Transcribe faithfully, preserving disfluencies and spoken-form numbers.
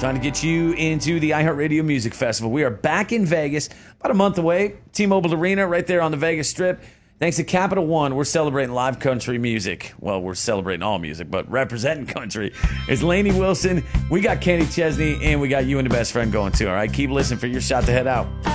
Trying to get you into the iHeartRadio Music Festival. We are back in Vegas, about a month away. T-Mobile Arena right there on the Vegas Strip. Thanks to Capital One, we're celebrating live country music. Well, we're celebrating all music, but representing country is Lainey Wilson. We got Kenny Chesney, and we got you and the best friend going too, all right? Keep listening for your shot to head out.